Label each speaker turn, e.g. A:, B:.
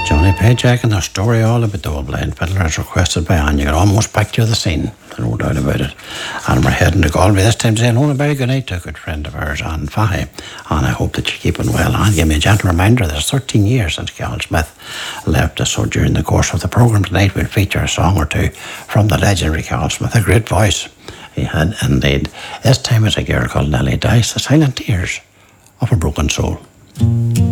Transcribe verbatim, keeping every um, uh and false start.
A: Johnny Paycheck and their story all about the old blind fiddler as requested by Anya. Got almost back to the scene, no doubt about it. And we're heading to Galway this time, saying oh, a very good night to a good friend of ours, Anne Fahy. And I hope that you're keeping well. And give me a gentle reminder that it's thirteen years since Carol Smith left us. So during the course of the programme tonight, we'll feature a song or two from the legendary Carol Smith. A great voice he had indeed. This time it's a girl called Nellie Dice, The Silent Tears of a Broken Soul.